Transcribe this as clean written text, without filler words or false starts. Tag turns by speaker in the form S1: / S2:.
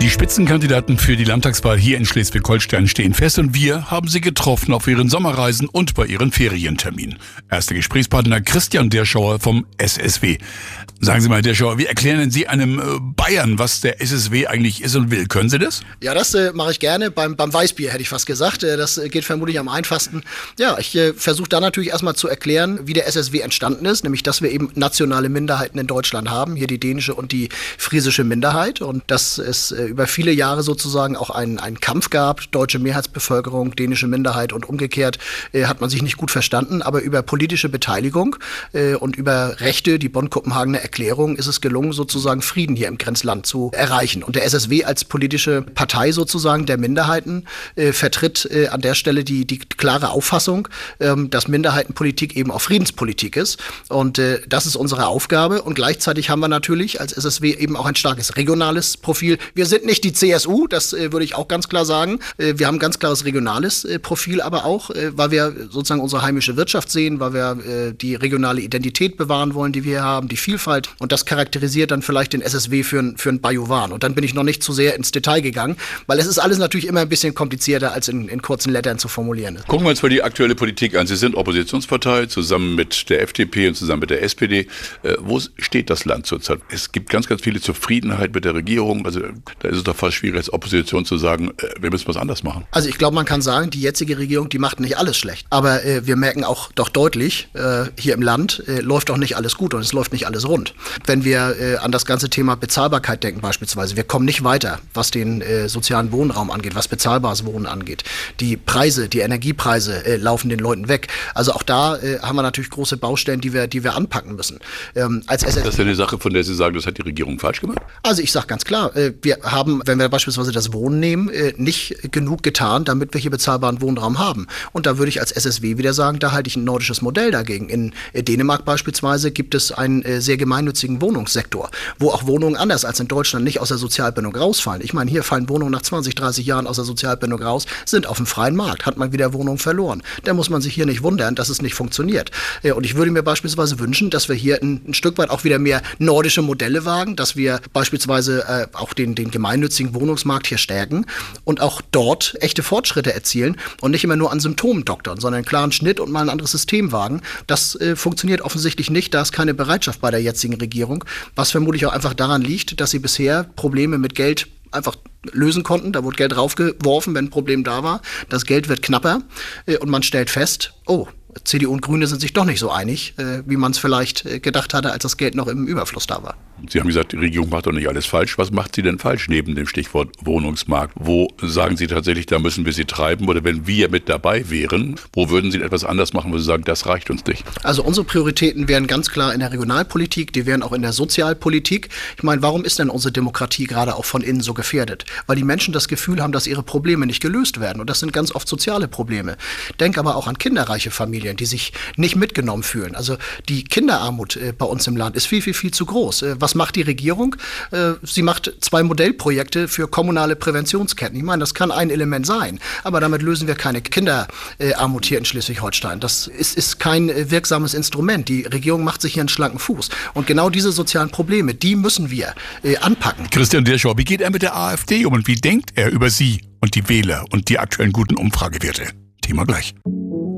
S1: Die Spitzenkandidaten für die Landtagswahl hier in Schleswig-Holstein stehen fest und wir haben sie getroffen auf ihren Sommerreisen und bei ihren Ferienterminen. Erster Gesprächspartner Christian Derschauer vom SSW. Sagen Sie mal, Herr Derschauer, wie erklären denn Sie einem Bayern, was der SSW eigentlich ist und will? Können Sie das?
S2: Ja, das mache ich gerne. Beim Weißbier hätte ich fast gesagt. Das geht vermutlich am einfachsten. Ja, ich versuche da natürlich erstmal zu erklären, wie der SSW entstanden ist. Nämlich, dass wir eben nationale Minderheiten in Deutschland haben. Hier die dänische und die friesische Minderheit. Und dass es über viele Jahre sozusagen auch einen Kampf gab. Deutsche Mehrheitsbevölkerung, dänische Minderheit und umgekehrt hat man sich nicht gut verstanden. Aber über politische Beteiligung und über Rechte, die Bonn-Kopenhagener Erklärung, ist es gelungen, sozusagen Frieden hier im Grenzland zu erreichen. Und der SSW als politische Partei sozusagen der Minderheiten vertritt an der Stelle die klare Auffassung, dass Minderheitenpolitik eben auch Friedenspolitik ist. Und das ist unsere Aufgabe. Und gleichzeitig haben wir natürlich als SSW eben auch ein starkes regionales Profil. Wir sind nicht die CSU, das würde ich auch ganz klar sagen. Wir haben ein ganz klares regionales Profil, aber auch, weil wir sozusagen unsere heimische Wirtschaft sehen, weil wir die regionale Identität bewahren wollen, die wir hier haben, die Vielfalt. Und das charakterisiert dann vielleicht den SSW für einen Bajuwan. Und dann bin ich noch nicht zu sehr ins Detail gegangen, weil es ist alles natürlich immer ein bisschen komplizierter, als in kurzen Lettern zu formulieren ist.
S1: Gucken wir uns mal die aktuelle Politik an. Sie sind Oppositionspartei, zusammen mit der FDP und zusammen mit der SPD. Wo steht das Land zurzeit? Es gibt ganz, ganz viele Zufriedenheit mit der Regierung. Also da ist es doch fast schwierig, als Opposition zu sagen, wir müssen was anders machen.
S2: Also ich glaube, man kann sagen, die jetzige Regierung, die macht nicht alles schlecht. Aber wir merken auch doch deutlich, hier im Land läuft auch nicht alles gut und es läuft nicht alles rund. Wenn wir an das ganze Thema Bezahlbarkeit denken beispielsweise, wir kommen nicht weiter, was den sozialen Wohnraum angeht, was bezahlbares Wohnen angeht. Die Preise, die Energiepreise laufen den Leuten weg. Also auch da haben wir natürlich große Baustellen, die wir anpacken müssen.
S1: Ist das denn eine Sache, von der Sie sagen, das hat die Regierung falsch gemacht?
S2: Also ich sage ganz klar, wir haben, wenn wir beispielsweise das Wohnen nehmen, nicht genug getan, damit wir hier bezahlbaren Wohnraum haben. Und da würde ich als SSW wieder sagen, da halte ich ein nordisches Modell dagegen. In Dänemark beispielsweise gibt es einen sehr gemeinnützigen Wohnungssektor, wo auch Wohnungen anders als in Deutschland nicht aus der Sozialbindung rausfallen. Ich meine, hier fallen Wohnungen nach 20, 30 Jahren aus der Sozialbindung raus, sind auf dem freien Markt, hat man wieder Wohnungen verloren. Da muss man sich hier nicht wundern, dass es nicht funktioniert. Und ich würde mir beispielsweise wünschen, dass wir hier ein Stück weit auch wieder mehr nordische Modelle wagen, dass wir beispielsweise auch den gemeinnützigen Wohnungsmarkt hier stärken und auch dort echte Fortschritte erzielen und nicht immer nur an Symptomen doktern, sondern einen klaren Schnitt und mal ein anderes System wagen. Das funktioniert offensichtlich nicht, da ist keine Bereitschaft bei der jetzigen Regierung, was vermutlich auch einfach daran liegt, dass sie bisher Probleme mit Geld einfach lösen konnten. Da wurde Geld draufgeworfen, wenn ein Problem da war. Das Geld wird knapper und man stellt fest, oh, CDU und Grüne sind sich doch nicht so einig, wie man es vielleicht gedacht hatte, als das Geld noch im Überfluss da war.
S1: Sie haben gesagt, die Regierung macht doch nicht alles falsch. Was macht sie denn falsch neben dem Stichwort Wohnungsmarkt? Wo sagen Sie tatsächlich, da müssen wir sie treiben? Oder wenn wir mit dabei wären, wo würden Sie etwas anders machen, wo Sie sagen, das reicht uns nicht?
S2: Also unsere Prioritäten wären ganz klar in der Regionalpolitik, die wären auch in der Sozialpolitik. Ich meine, warum ist denn unsere Demokratie gerade auch von innen so gefährdet? Weil die Menschen das Gefühl haben, dass ihre Probleme nicht gelöst werden. Und das sind ganz oft soziale Probleme. Denk aber auch an kinderreiche Familien, die sich nicht mitgenommen fühlen. Also die Kinderarmut bei uns im Land ist viel, viel, viel zu groß. Was macht die Regierung? Sie macht 2 Modellprojekte für kommunale Präventionsketten. Ich meine, das kann ein Element sein, aber damit lösen wir keine Kinderarmut hier in Schleswig-Holstein. Das ist kein wirksames Instrument. Die Regierung macht sich hier einen schlanken Fuß. Und genau diese sozialen Probleme, die müssen wir anpacken.
S1: Christian Derschauer, wie geht er mit der AfD um und wie denkt er über Sie und die Wähler und die aktuellen guten Umfragewerte? Thema gleich.